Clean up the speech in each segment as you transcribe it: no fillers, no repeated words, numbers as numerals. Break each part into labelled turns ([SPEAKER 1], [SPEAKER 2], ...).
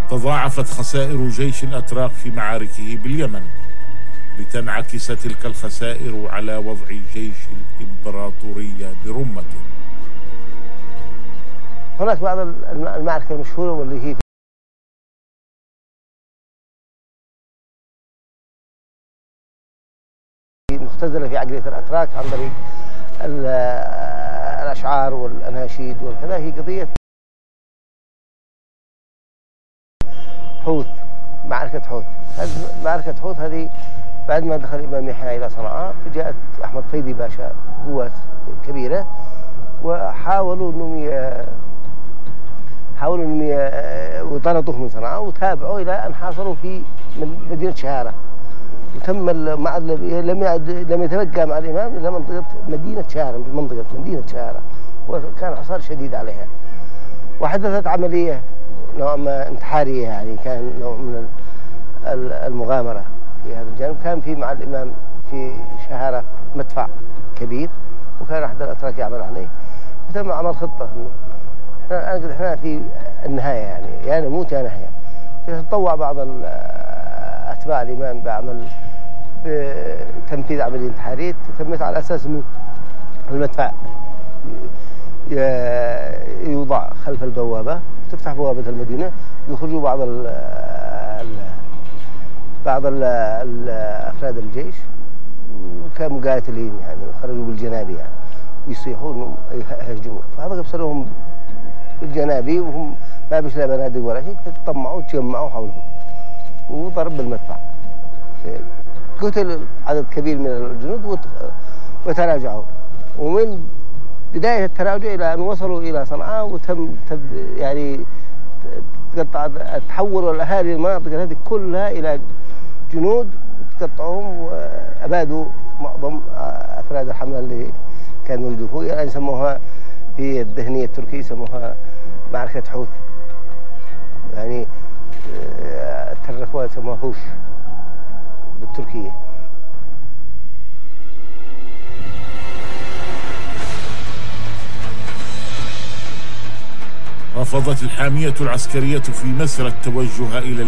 [SPEAKER 1] تضاعفت خسائر جيش الأتراك في معاركه باليمن، لتنعكس تلك الخسائر على وضع جيش الإمبراطورية برمته.
[SPEAKER 2] هناك بعض المعارك المشهورة واللي هي مختزلة في عقلية الأتراك عن طريق الأشعار والأناشيد وكذا، هي قضية حوث، معركة حوث. معركة حوث هذه بعد ما دخل الإمام يحيى إلى صنعاء، فجاءت أحمد فيدي باشا قوات كبيرة وحاولوا أنهم وطردوه من صنعاء، وتابعوا إلى أن حاصلوا في مدينة شهارة، وتم لم يتبقى مع الإمام إلا منطقة مدينة شهارة، منطقة مدينة شهارة، وكان حصار شديد عليها. وحدثت عملية نوع ما انتحارية، يعني كان نوع من المغامرة في هذا الجانب. كان في مع الإمام في شهارة مدفع كبير، وكان أحد الأتراك يعمل عليه، فتم عمل خطة إنه إحنا في النهاية، يعني يا نموت يا نحيا. فتطوع بعض أتباع الإمام بعمل بتنفيذ عملية انتحارية تمت على أساس إنه المدفع يوضع خلف البوابة، تفتح بوابة المدينة، يخرجوا بعض أفراد الجيش كمقاتلين يعني، وخرجوا بالجنابي يعني، ويصيحون يهجمون، فهذا يبصرهم بالجنابي وهم ما بيش لا بنادق ولا شيء، فتطمعوا وتجمعوا حولهم وضرب بالمدفع. قتل عدد كبير من الجنود وتراجعوا، ومن بداية التراجع إلى أن وصلوا إلى صنعاء، وتم يعني تحولوا الأهالي المناطق هذه كلها إلى جنود، تقطعوهم وأبادوا معظم أفراد الحملة اللي كانوا موجودين. يعني يسموها في الذهنية التركية يسموها معركة حوث، يعني تركوها يسموها هوش بالتركية.
[SPEAKER 1] رفضت الحامية العسكرية في مسر التوجه إلى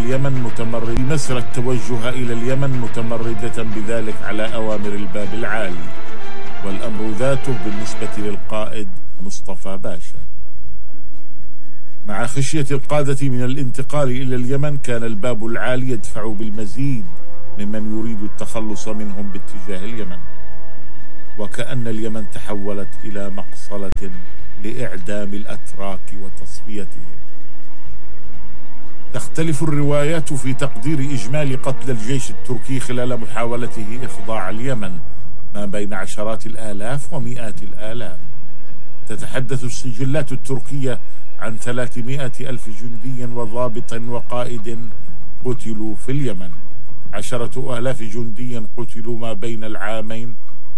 [SPEAKER 1] اليمن متمردة بذلك على أوامر الباب العالي، والأمر ذاته بالنسبة للقائد مصطفى باشا. مع خشية القادة من الانتقال إلى اليمن، كان الباب العالي يدفع بالمزيد ممن يريد التخلص منهم باتجاه اليمن، وكأن اليمن تحولت إلى مقصلة لإعدام الأتراك وتصفيتهم. تختلف الروايات في تقدير إجمالي قتل الجيش التركي خلال محاولته إخضاع اليمن، ما بين عشرات الآلاف ومئات الآلاف. تتحدث السجلات التركية عن 300,000 جندي وضابط وقائد قتلوا في اليمن، 10,000 جندي قتلوا ما بين العامين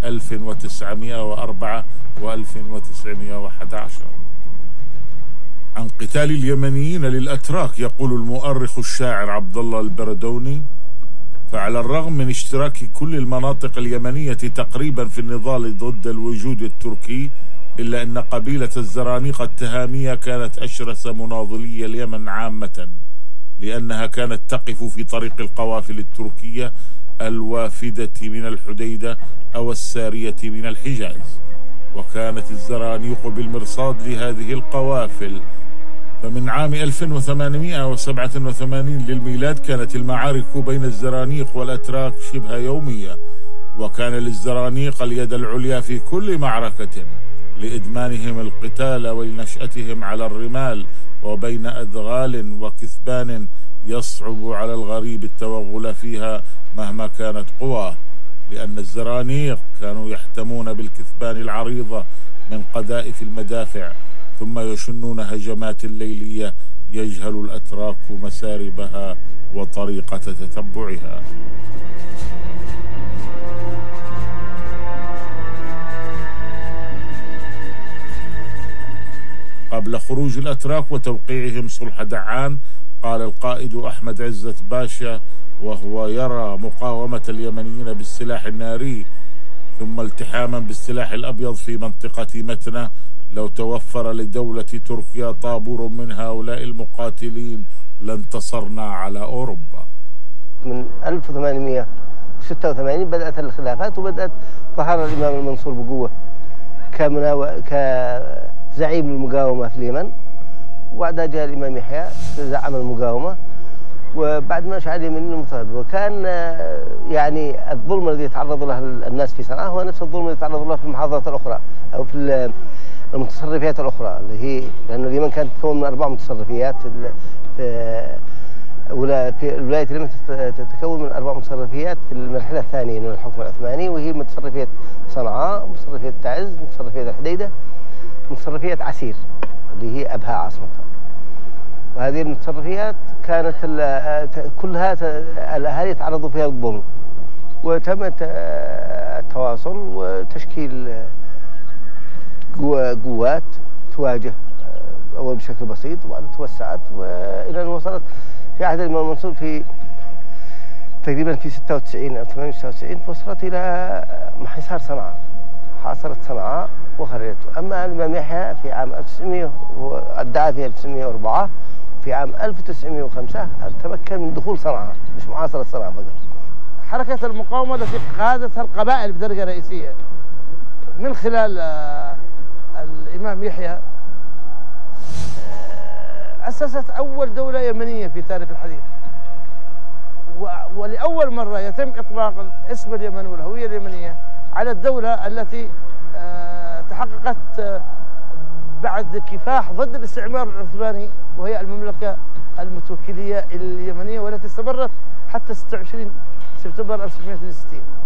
[SPEAKER 1] 1904 و1911. عن قتال اليمنيين للأتراك يقول المؤرخ الشاعر عبد الله البردوني: فعلى الرغم من اشتراك كل المناطق اليمنية تقريبا في النضال ضد الوجود التركي، إلا أن قبيلة الزرانيق التهامية كانت أشرس مناضلي اليمن عامة، لأنها كانت تقف في طريق القوافل التركية الوافدة من الحديدة أو السارية من الحجاز، وكانت الزرانيق بالمرصاد لهذه القوافل. فمن عام 1887 للميلاد كانت المعارك بين الزرانيق والأتراك شبه يومية، وكان للزرانيق اليد العليا في كل معركة لإدمانهم القتال ولنشأتهم على الرمال، وبين أدغال وكثبان يصعب على الغريب التوغل فيها مهما كانت قواه، لأن الزرانيق كانوا يحتمون بالكثبان العريضة من قذائف المدافع، ثم يشنون هجمات ليلية يجهل الأتراك مساربها وطريقة تتبعها. قبل خروج الأتراك وتوقيعهم صلح دعان، قال القائد أحمد عزت باشا وهو يرى مقاومة اليمنيين بالسلاح الناري ثم التحاما بالسلاح الأبيض في منطقة متنة: لو توفر لدولة تركيا طابور من هؤلاء المقاتلين لانتصرنا على أوروبا.
[SPEAKER 2] من 1886 بدأت الخلافات، وبدأت ظهر الإمام المنصور بقوة كزعيم المقاومة في اليمن، وبعدها جاء الإمام يحيى زعم المقاومة، وبعد ما شعر اليمنيين مضطهد. وكان يعني الظلم الذي يتعرض له الناس في صنعاء هو نفس الظلم الذي يتعرض له في المحافظات الأخرى أو في المتصرفيات الأخرى، اللي هي لأن اليمن كانت تتكون من 4 متصرفيات. في الولاية اليمن تتكون من 4 متصرفيات في المرحلة الثانية من الحكم العثماني، وهي متصرفية صنعاء، متصرفية تعز، متصرفية الحديدة، متصرفية عسير اللي هي أبها عاصمتها. وهذه المتصرفيات كانت كلها الأهالي يتعرضوا فيها للظلم، وتم التواصل وتشكيل قوات تواجه أول بشكل بسيط، وبعد توسعت وإلى أن وصلت في عهد الإمام المنصور في تقريبا في 96 أو 98 وصلت إلى محاصر صنعاء، حاصرت صنعاء وخرجته. أما الإمام يحيى في عام 1900 ادعى في 1904، في عام 1905 تمكن من دخول صنعاء، مش محاصرة صنعاء فقط.
[SPEAKER 3] حركة المقاومة التي قادتها القبائل بدرجة رئيسية من خلال الإمام يحيى أسست أول دولة يمنية في تاريخ الحديث، ولأول مرة يتم إطلاق اسم اليمن والهوية اليمنية على الدولة التي تحققت بعد كفاح ضد الاستعمار العثماني، وهي المملكة المتوكلية اليمنية، والتي استمرت حتى 26 سبتمبر 1960.